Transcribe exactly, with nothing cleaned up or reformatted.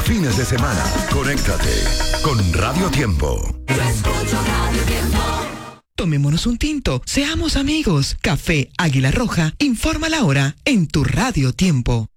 fines de semana. Conéctate con Radio Tiempo. Yo escucho Radio Tiempo. Tomémonos un tinto, seamos amigos. Café Águila Roja, informa la hora en tu Radio Tiempo.